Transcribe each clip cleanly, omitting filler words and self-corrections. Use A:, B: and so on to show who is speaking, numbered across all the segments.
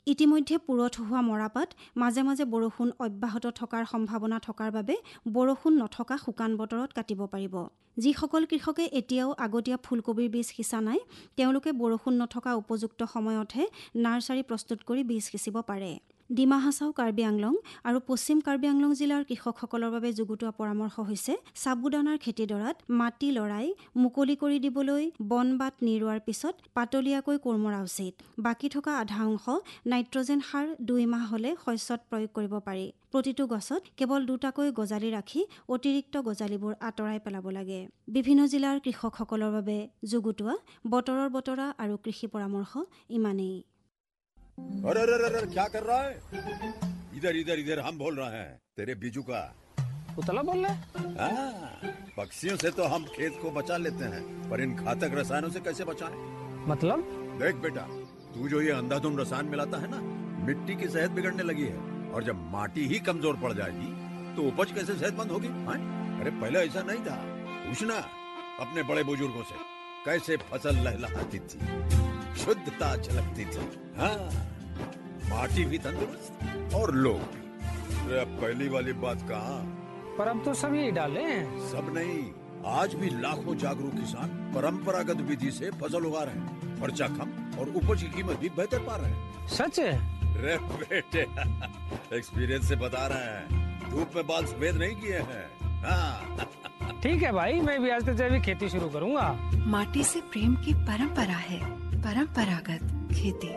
A: ইতিমধ্যে পুৰত হোৱা মৰাপাট মাজে মাজে বৰষুণ অব্যাহত থকাৰ সম্ভাৱনা থকাৰ বাবে বৰষুণ নথকা শুকান বতৰত কাটিব পাৰিব। যিসকল কৃষকে এতিয়াও আগতীয়া ফুলকবিৰ বীজ সিঁচা নাই তেওঁলোকে বৰষুণ নথকা উপযুক্ত সময়তহে নাৰ্চাৰী প্ৰস্তুত কৰি বীজ সিঁচিব পাৰে। ডিমা হাছাও, কাৰ্বি আংলং আৰু পশ্চিম কাৰ্বি আংলং জিলাৰ কৃষকসকলৰ বাবে যুগুতোৱা পৰামৰ্শ হৈছে সাবুদানাৰ খেতিডৰাত মাটি লৰাই মুকলি কৰি দিবলৈ বনবাট নিৰোৱাৰ পিছত পাতলীয়াকৈ কোৰ মৰা উচিত। বাকী থকা আধা অংশ নাইট্ৰজেন সাৰ 2 মাহ হলে শস্যত প্ৰয়োগ কৰিব পাৰি। প্ৰতিটো গছত কেৱল 2টাকৈ গজালি ৰাখি অতিৰিক্ত গজালিবোৰ আঁতৰাই পেলাব লাগে। বিভিন্ন জিলাৰ কৃষকসকলৰ বাবে যুগুতোৱা বতৰৰ বতৰা আৰু কৃষি পৰামৰ্শ ইমানেই।
B: अरे अरे अरे क्या कर रहा है? इधर इधर इधर हम बोल रहे हैं तेरे बीजू का।
C: उतला बोल रहा है?
B: हाँ, पक्षियों से तो हम खेत को बचा लेते हैं, पर इन घातक रसायनों से कैसे बचाएं?
C: मतलब?
B: देख बेटा, तू जो ये अंधाधुंध रसायन मिलाता है ना, मिट्टी की सेहत बिगड़ने लगी है। और जब माटी ही कमजोर पड़ जाएगी तो उपज कैसे सेहतमंद होगी? अरे पहले ऐसा नहीं था। पूछना अपने बड़े बुजुर्गों से, कैसे फसल लहलहाती थी, शुद्धता झलकती थी। हाँ, माटी भी तंदुरुस्त और लोग भी। अब पहली वाली बात कहाँ?
C: पर अब तो सब यही डाले हैं।
B: सब नहीं, आज भी लाखों जागरूक किसान परंपरागत विधि से फसल उगा रहे हैं। खर्चा कम और उपज की कीमत भी बेहतर पा रहे हैं।
C: सच है?
B: रे बेटे, एक्सपीरियंस से बता रहे हैं। धूप में बाल सफेद नहीं किए हैं। हाँ।
C: ठीक है भाई, मैं भी आज से जैविक खेती शुरू करूंगा।
D: माटी से प्रेम की परंपरा है, परंपरागत खेती।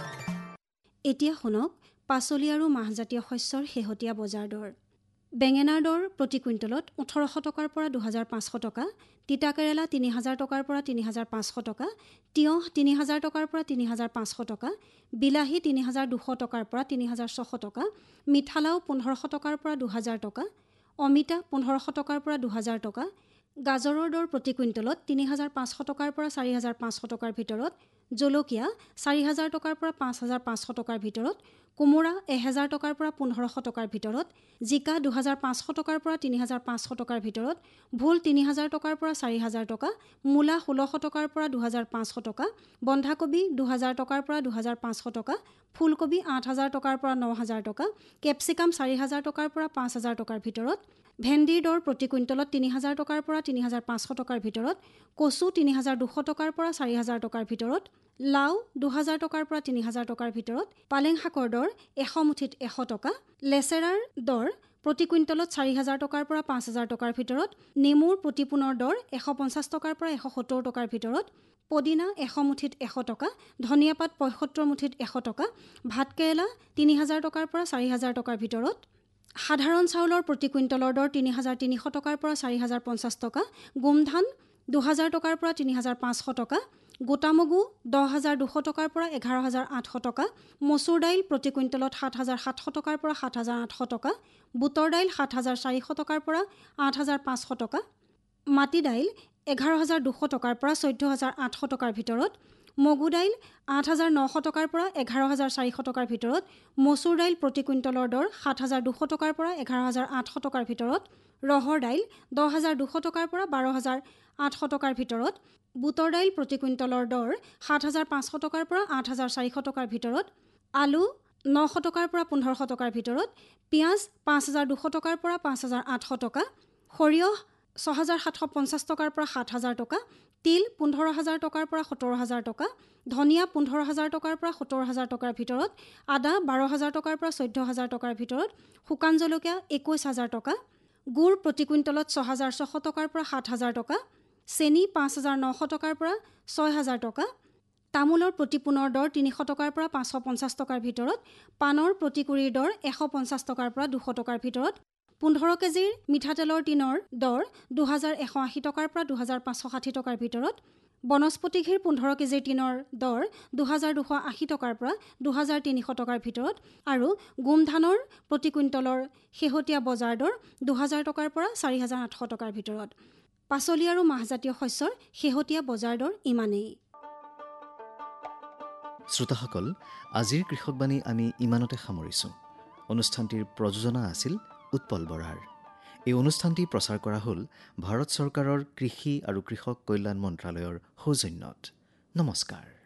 A: এতিয়া শুনক পাচলি আৰু মাহজাতীয় শস্যৰ শেহতীয়া বজাৰ দৰ। বেঙেনাৰ দৰ প্ৰতি কুইণ্টলত 1800 টকাৰ পৰা 2500 টকা, তিতা কেৰেলা 3000 টকাৰ পৰা 3500 টকা, তিয়হ 3000 টকাৰ পৰা 3500 টকা, বিলাহী 3200 টকাৰ পৰা 3600 টকা, মিঠালাও 1500 টকাৰ পৰা 2000 টকা, অমিতা 1500 টকাৰ পৰা 2000 টকা, গাজৰৰ দৰ প্ৰতি কুইণ্টলত 3500 টকাৰ পৰা 4500 টকাৰ ভিতৰত, জলকীয়া 4000 টকাৰ পৰা 5500 টকাৰ ভিতৰত, কোমোৰা 1000 টকাৰ পৰা 1500 টকাৰ ভিতৰত, জিকা 2500 টকাৰ পৰা 3500 টকাৰ ভিতৰত, ভোল 3000 টকাৰ পৰা 4000 টকা, মূলা 1600 টকাৰ পৰা 2500 টকা, বন্ধাকবি 2000 টকাৰ পৰা 2500 টকা, ফুলকবি 8000 টকাৰ পৰা 9000 টকা, কেপচিকাম 4000 টকাৰ পৰা 5000 টকাৰ ভিতৰত, ভেন্দিৰ দৰ প্ৰতি কুইণ্টলত 3000 টকাৰ পৰা 3500 টকাৰ ভিতৰত, কচু 3200 টকাৰ পৰা 4000 টকাৰ ভিতৰত, লাও 2000 টকাৰ পৰা 3000 টকাৰ ভিতৰত, পালেং শাকৰ দৰ 100 মুঠিত 100 টকা, লেচেৰাৰ দৰ প্ৰতি কুইণ্টলত 4000 টকাৰ পৰা 5000 টকাৰ ভিতৰত, নেমুৰ প্ৰতি পোনৰ দৰ 150 টকাৰ পৰা 170 টকাৰ ভিতৰত, পদিনা 100 মুঠিত 100 টকা, ধনিয়া পাত 75 মুঠিত 100 টকা, ভাতকেৰেলা 3000 টকাৰ পৰা 4000 টকাৰ ভিতৰত, সাধাৰণ চাউলৰ প্ৰতি কুইণ্টলৰ দৰ 3300 টকাৰ পৰা 4050 টকা, গোমধান 2000 টকাৰ পৰা 3500 টকা, গোটা মগু 10200 টকাৰ পৰা 11800 টকা, মচুৰ দাইল প্ৰতি কুইণ্টলত 7700 টকাৰ পৰা 7800 টকা, বুটৰ দাইল 7400 টকাৰ পৰা 8500 টকা, মাটি দাইল 11200 টকাৰ পৰা 14800 টকাৰ ভিতৰত, মগু দাইল 8900 টকাৰ পৰা 11400 টকাৰ ভিতৰত, মচুৰ দাইল প্ৰতি কুইণ্টলৰ দৰ 7200 টকাৰ পৰা 11800 টকাৰ ভিতৰত, ৰহৰ দাইল 10200 টকাৰ পৰা 12800 টকাৰ ভিতৰত, বুটৰ দাইল প্ৰতি কুইণ্টলৰ দৰ 7500 টকাৰ পৰা 8400 টকাৰ ভিতৰত, আলু 900 টকাৰ পৰা 1500 টকাৰ ভিতৰত, পিঁয়াজ 5200 টকাৰ পৰা 5800 টকা, সৰিয়হ 6750 টকাৰ পৰা 7000 টকা, তিল 15000 টকাৰ পৰা 17000 টকা, ধনিয়া 15000 টকাৰ পৰা 70000 টকাৰ ভিতৰত, আদা 12000 টকাৰ পৰা 14000 টকাৰ ভিতৰত, শুকান জলকীয়া 21000 টকা, গুড় প্ৰতি কুইণ্টলত 6600 টকাৰ পৰা 7000 টকা, চেনি 5900 টকাৰ পৰা 6000 টকা, তামোলৰ প্ৰতি পোনৰ দৰ 300 টকাৰ পৰা 550 টকাৰ ভিতৰত, পানৰ প্ৰতি কুৰিৰ দৰ 150 টকাৰ পৰা 200 টকাৰ ভিতৰত, 15 কেজিৰ মিঠাতেলৰ টিনৰ দৰ 2180 টকাৰ পৰা 2560 টকাৰ ভিতৰত, বনস্পতি ঘিৰ 15 কেজিৰ টিনৰ দৰ 2280 টকাৰ পৰা 2300 টকাৰ ভিতৰত আৰু গোমধানৰ প্ৰতি কুইণ্টলৰ শেহতীয়া বজাৰ দৰ 2000 টকাৰ পৰা 4800 টকাৰ ভিতৰত। পাচলি আৰু মাহজাতীয় শস্যৰ শেহতীয়া বজাৰ দৰ ইমানেই।
E: শ্ৰোতাসকল, আজিৰ কৃষকবাণী আমি ইমানতে সামৰিছোঁ। অনুষ্ঠানটিৰ প্ৰযোজনা আছিল উৎপল বৰাৰ। এই অনুষ্ঠানটি প্ৰচাৰ কৰা হ'ল ভাৰত চৰকাৰৰ কৃষি আৰু কৃষক কল্যাণ মন্ত্ৰালয়ৰ সৌজন্যত। নমস্কাৰ।